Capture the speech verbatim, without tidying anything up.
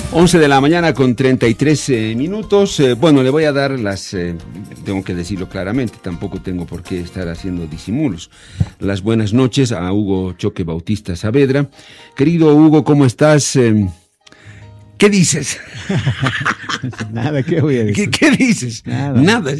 once de la mañana con treinta y tres eh, minutos. Eh, bueno, le voy a dar las, eh, tengo que decirlo claramente, tampoco tengo por qué estar haciendo disimulos. Las buenas noches a Hugo Choque Bautista Saavedra. Querido Hugo, ¿cómo estás? Eh, ¿Qué dices? Nada, ¿qué voy a decir? ¿Qué, qué dices? Nada. Nada.